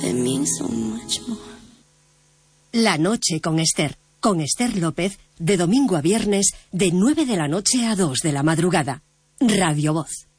It means so much more. La noche con Esther López, de domingo a viernes, de 9 de la noche a 2 de la madrugada. Radio Voz.